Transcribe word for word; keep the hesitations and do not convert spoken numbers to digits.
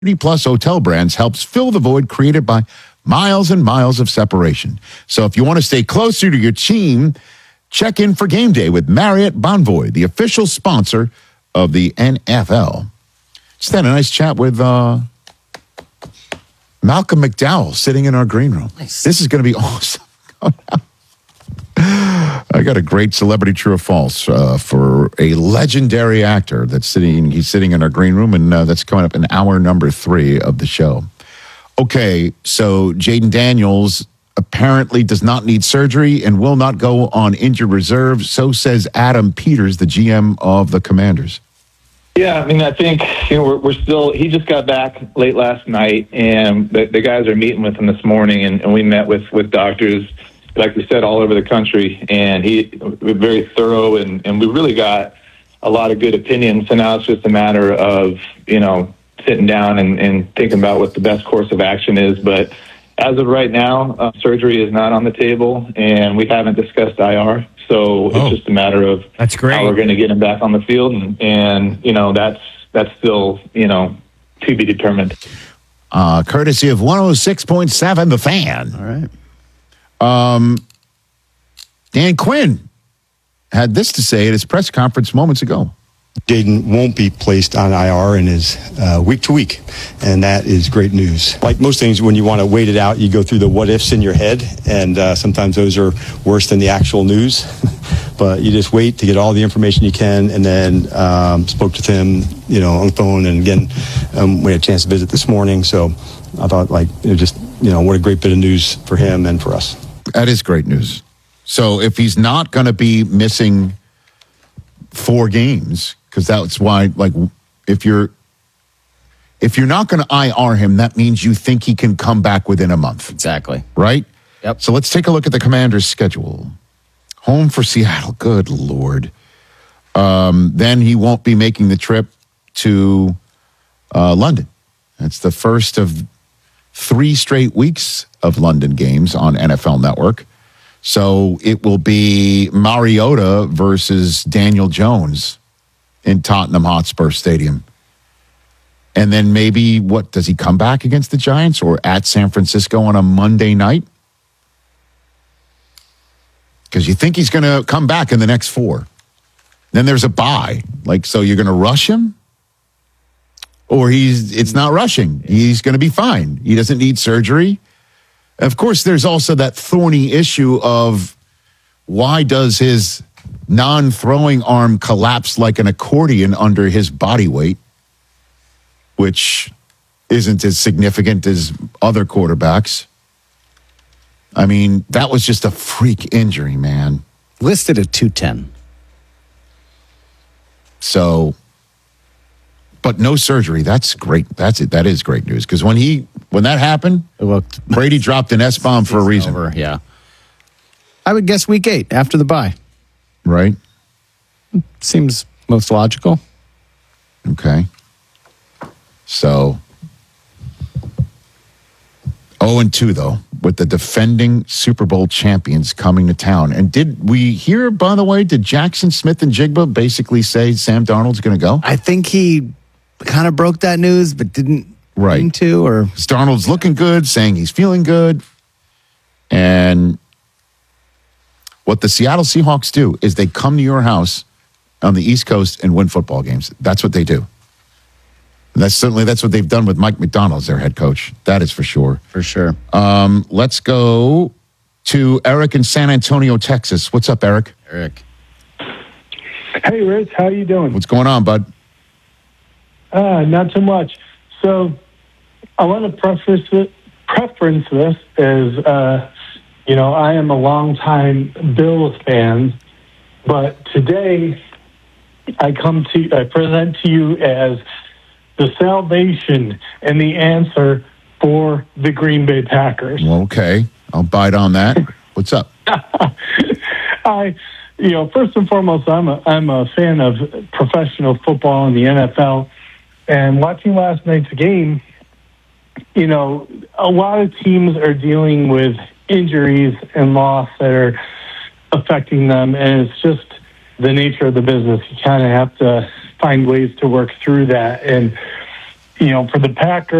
Plus hotel brands helps fill the void created by miles and miles of separation. So if you want to stay closer to your team, check in for game day with Marriott Bonvoy, the official sponsor of the N F L. Just had a nice chat with uh, Malcolm McDowell sitting in our green room. Nice. This is going to be awesome. I got a great celebrity true or false uh, for a legendary actor that's sitting. He's sitting in our green room, and uh, that's coming up in hour number three of the show. Okay, so Jaden Daniels apparently does not need surgery and will not go on injured reserve. So says Adam Peters, the G M of the Commanders. Yeah, I mean, I think you know we're, we're still. He just got back late last night, and the, the guys are meeting with him this morning, and, and we met with with doctors, like we said, all over the country, and he was very thorough, and, and we really got a lot of good opinions. So now it's just a matter of, you know, sitting down and, and thinking about what the best course of action is. But as of right now, uh, surgery is not on the table, and we haven't discussed I R. So oh, it's just a matter of that's great. how we're going to get him back on the field, and, and you know, that's that's still, you know, to be determined. Uh, courtesy of one oh six point seven, The Fan. All right. Um, Dan Quinn had this to say at his press conference moments ago. Jaden won't be placed on I R and is uh, week to week, and that is great news. Like most things, when you want to wait it out, you go through the what-ifs in your head, and uh, sometimes those are worse than the actual news. But you just wait to get all the information you can, and then um, spoke with him, you know, on the phone, and again, um, we had a chance to visit this morning, so I thought, like, it just, you know, what a great bit of news for him and for us. That is great news. So if he's not going to be missing four games, because that's why, like, if you're if you're not going to I R him, that means you think he can come back within a month. Exactly. Right? Yep. So let's take a look at the Commanders' schedule. Home for Seattle. Good Lord. Um, then he won't be making the trip to uh, London. That's the first of three straight weeks of London games on N F L Network. So it will be Mariota versus Daniel Jones in Tottenham Hotspur Stadium. And then maybe, what, does he come back against the Giants or at San Francisco on a Monday night? Because you think he's going to come back in the next four. Then there's a bye. Like, so you're going to rush him? Or he's it's not rushing. He's going to be fine. He doesn't need surgery. Of course, there's also that thorny issue of why does his non-throwing arm collapse like an accordion under his body weight, which isn't as significant as other quarterbacks. I mean, that was just a freak injury, man. Listed at two ten. So, but no surgery. That's great. That's it. That is great news. Because when he when that happened, it looked, Brady dropped an S-bomb for a reason. Over, yeah. I would guess week eight after the bye. Right. Seems most logical. Okay. So, oh and two, though, with the defending Super Bowl champions coming to town. And did we hear, by the way, did Jackson Smith and Jigba basically say Sam Darnold's going to go? I think he kind of broke that news, but didn't right. mean to. Or Darnold's looking good, saying he's feeling good. And what the Seattle Seahawks do is they come to your house on the East Coast and win football games. That's what they do. That's certainly that's what they've done with Mike McDonald as their head coach. That is for sure. For sure. Um, let's go to Eric in San Antonio, Texas. What's up, Eric? Eric. Hey, Rich. How you doing? What's going on, bud? Uh, not too much. So I want to preface it, preference this as, uh, you know, I am a longtime Bills fan, but today I come to, I present to you as the salvation and the answer for the Green Bay Packers. Well, okay. I'll bite on that. What's up? I, you know, first and foremost, I'm a, I'm a fan of professional football in the N F L. And watching last night's game, you know, a lot of teams are dealing with injuries and loss that are affecting them. And it's just the nature of the business. You kind of have to find ways to work through that. And, you know, for the Packers.